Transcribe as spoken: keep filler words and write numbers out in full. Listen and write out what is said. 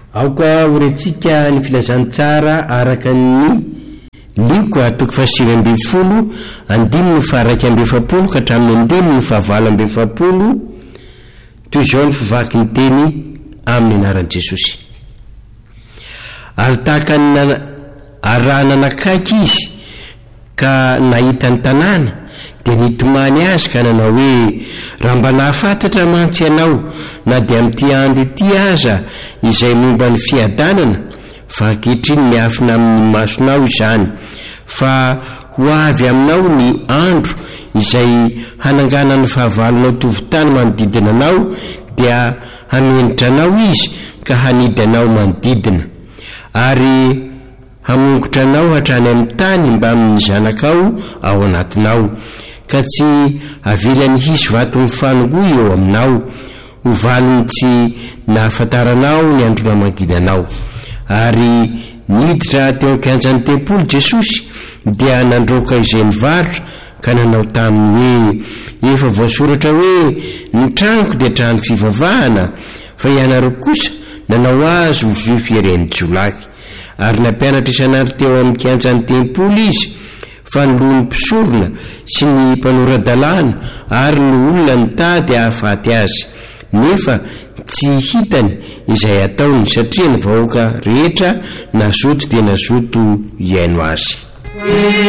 aoka orentsika ny filazantsara araka ny liko atoko fasivy amby folo andimy no faraiky amby efapolo ka hatramin'ny andimy no fahavalo amby efapolo toy izao ny fivaky ny teny amin'ny anaran'i Jesosy. Ary tahaka ny arahana nakaiky izy ka nahita ny tanàna dia nitomany azy ka nanao hoe raha mba nahafantatra mantsy ianao na dia amin'ity andro ity aza izay momba ny fiadanana fa ankehitriny miafina amin'ny masonao izany, fa ho avy aminao ny andro izay hanangana ny fahavalonao tovotany manodidina anao dia hamenitra anao izy ka hanidy anao manodidina ary hamongotra anao hatrany amin'ny tany mba amin'ny zanakao ao anatinao ka tsy avelany hisy vato mifanongoa eo aminao, ho valiny tsy nahafantaranao ny andro namanginanao. Ary niditra teo an-kianjan'ny tempolo Jesosy dia nandroka izay nivarotra ka nanao taminy hoe efa voasoratra hoe ny tranoko dia trano fivavahana, fa ianareo kosa nanao azy ho Jofo iren'ny Jolaky. Ary nampianatra isanandro teo amin'ny kianjan'ny tempolo izy, fa ny loha ny mpisorona sy ny mpanoradalàna ary ny olona nitady hahafaty azy, nefa tsy hitany izay ataony satria ny vahoaka rehetra nazoto dia nazoto iaino azy.